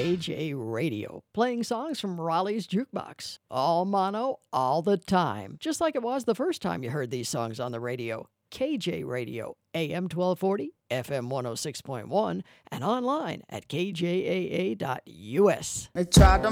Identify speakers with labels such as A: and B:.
A: KJ Radio, playing songs from Raleigh's Jukebox. All mono, all the time. Just like it was the first time you heard these songs on the radio. KJ Radio, AM 1240, FM 106.1, and online at kjaa.us.
B: They tried to